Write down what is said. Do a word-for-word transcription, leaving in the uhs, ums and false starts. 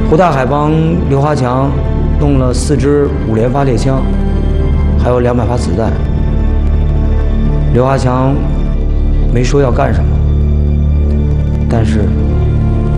胡大海帮刘华强弄了四支五连发猎枪，还有两百发子弹。刘华强没说要干什么，但是